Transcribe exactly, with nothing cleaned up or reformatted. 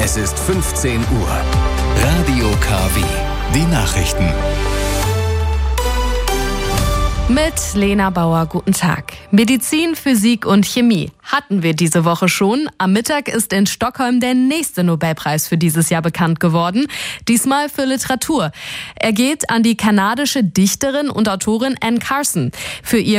Es ist fünfzehn Uhr. Radio K W. Die Nachrichten. Mit Lena Bauer, guten Tag. Medizin, Physik und Chemie hatten wir diese Woche schon. Am Mittag ist in Stockholm der nächste Nobelpreis für dieses Jahr bekannt geworden. Diesmal für Literatur. Er geht an die kanadische Dichterin und Autorin Anne Carson. Für ihr